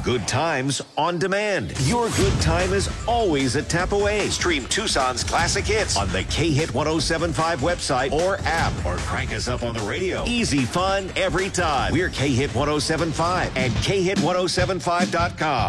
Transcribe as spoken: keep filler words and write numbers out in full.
Good times on demand. Your good time is always a tap away. Stream Tucson's classic hits on the K-Hit ten seventy-five website or app, or crank us up on the radio. Easy fun every time. We're K-Hit ten seventy-five and K Hit ten seventy-five dot com.